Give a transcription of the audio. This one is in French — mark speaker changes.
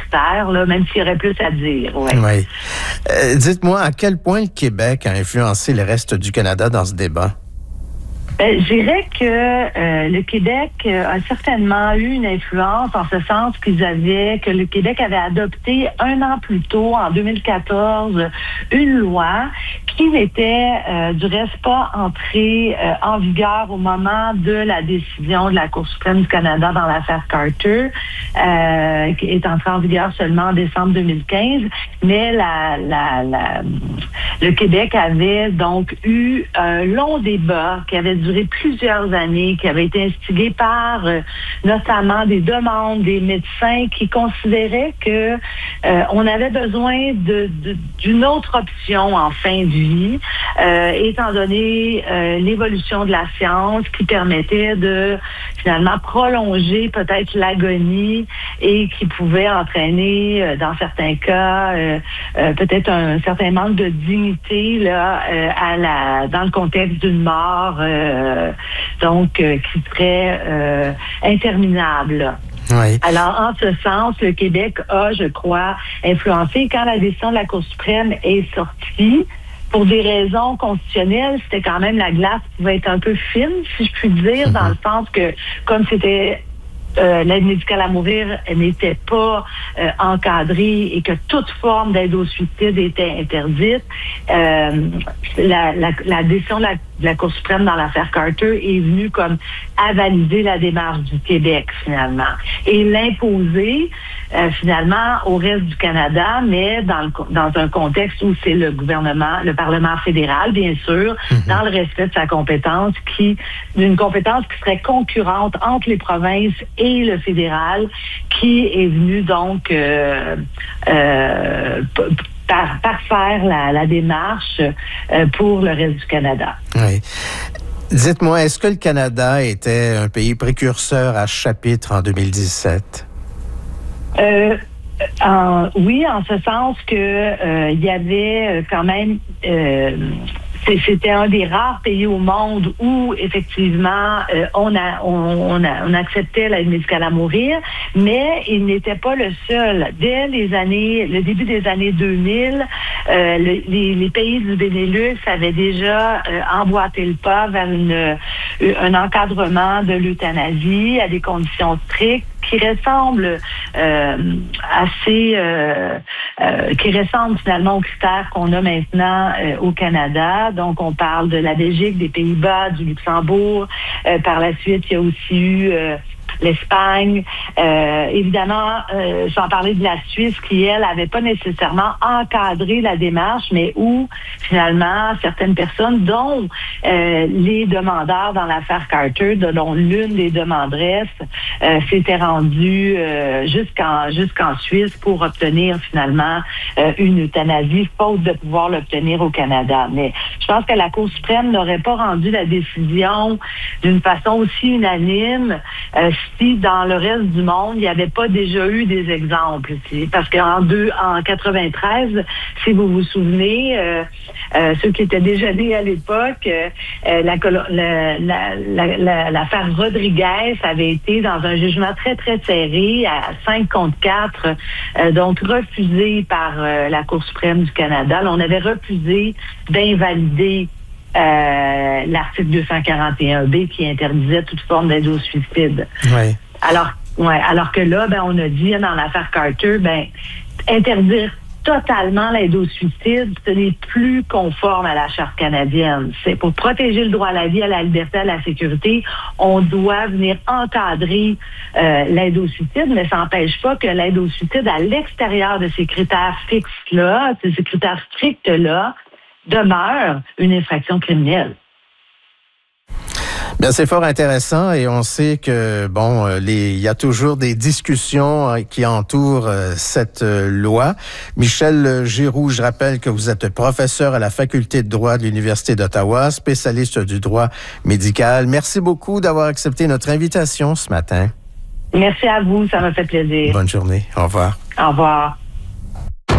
Speaker 1: critères, là, même s'il y aurait plus à dire. Ouais.
Speaker 2: Oui. Dites-moi, à quel point le Québec a influencé le reste du Canada dans ce débat?
Speaker 1: Je dirais que le Québec a certainement eu une influence en ce sens que le Québec avait adopté 1 an plus tôt, en 2014, une loi qui n'était du reste pas entrée en vigueur au moment de la décision de la Cour suprême du Canada dans l'affaire Carter, qui est entrée en vigueur seulement en décembre 2015. Mais le Québec avait donc eu un long débat qui avait duré plusieurs années, qui avait été instigé par notamment des demandes des médecins qui considéraient que on avait besoin d'une autre option en fin de vie, étant donné l'évolution de la science qui permettait de finalement prolonger peut-être l'agonie et qui pouvait entraîner dans certains cas peut-être un certain manque de dignité là dans le contexte d'une mort qui serait interminable.
Speaker 2: Oui.
Speaker 1: Alors, en ce sens, le Québec a, je crois, influencé. Quand la décision de la Cour suprême est sortie, pour des raisons constitutionnelles, c'était quand même la glace pouvait être un peu fine, si je puis dire, dans le sens que, comme c'était l'aide médicale à mourir n'était pas encadrée et que toute forme d'aide au suicide était interdite, la décision de la Cour suprême dans l'affaire Carter est venue comme avaliser la démarche du Québec, finalement, et l'imposer finalement au reste du Canada, mais dans un contexte où c'est le gouvernement, le Parlement fédéral, bien sûr, dans le respect de sa compétence, d'une compétence qui serait concurrente entre les provinces et le fédéral, qui est venu donc parfaire la démarche pour le reste du Canada.
Speaker 2: Oui. Dites-moi, est-ce que le Canada était un pays précurseur à ce chapitre en 2017?
Speaker 1: Oui, en ce sens que il y avait quand même... c'était un des rares pays au monde où, effectivement, on acceptait l'aide médicale à mourir, mais il n'était pas le seul. Dès le début des années 2000, les pays du Benelux avaient déjà emboîté le pas vers un encadrement de l'euthanasie à des conditions strictes qui ressemblent qui ressemblent finalement aux critères qu'on a maintenant au Canada. Donc, on parle de la Belgique, des Pays-Bas, du Luxembourg. Par la suite, il y a aussi eu l'Espagne. Évidemment, sans parler de la Suisse qui, elle, n'avait pas nécessairement encadré la démarche, mais où, finalement, certaines personnes, dont les demandeurs dans l'affaire Carter, dont l'une des demanderesses, s'était rendue jusqu'en Suisse pour obtenir, finalement, une euthanasie, faute de pouvoir l'obtenir au Canada. Mais je pense que la Cour suprême n'aurait pas rendu la décision d'une façon aussi unanime si dans le reste du monde, il n'y avait pas déjà eu des exemples. Parce qu'en 93, si vous vous souvenez, ceux qui étaient déjà nés à l'époque, l'affaire Rodriguez avait été dans un jugement très, très serré, à 5-4, donc refusé par la Cour suprême du Canada. Là, on avait refusé d'invalider l'article 241B qui interdisait toute forme d'aide au suicide.
Speaker 2: Oui.
Speaker 1: Alors que là, on a dit dans l'affaire Carter, interdire totalement l'aide au suicide, ce n'est plus conforme à la Charte canadienne. C'est pour protéger le droit à la vie, à la liberté, à la sécurité, on doit venir encadrer l'aide au suicide, mais ça n'empêche pas que l'aide au suicide à l'extérieur de ces critères fixes-là, de ces critères stricts-là, demeure une infraction criminelle.
Speaker 2: Bien, c'est fort intéressant et on sait que, il y a toujours des discussions qui entourent cette loi. Michel Giroux, je rappelle que vous êtes professeur à la Faculté de droit de l'Université d'Ottawa, spécialiste du droit médical. Merci beaucoup d'avoir accepté notre invitation ce matin.
Speaker 1: Merci à vous, ça m'a fait plaisir.
Speaker 2: Bonne journée. Au revoir.
Speaker 1: Au revoir.